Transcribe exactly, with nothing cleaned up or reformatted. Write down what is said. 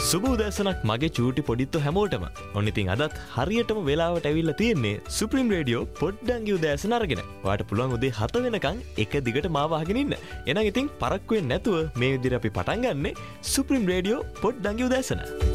සුබ උදෑසනක් මගේ චූටි පොඩිත්තෝ හැමෝටම. ඔන්න ඉතින් අදත් හරියටම වෙලාවට ඇවිල්ලා තියෙන්නේ සුප්‍රීම රේඩියෝ පොඩ්ඩන්ගේ උදෑසන අරගෙන. ඔයාලට පුළුවන් උදේ හත වෙනකන් එක දිගට මාව අහගෙන ඉන්න. එහෙනම් ඉතින් පරක්කු වෙන්නේ නැතුව මේ විදිහට අපි පටන් ගන්නෙ සුප්‍රීම රේඩියෝ පොඩ්ඩන්ගේ උදෑසන.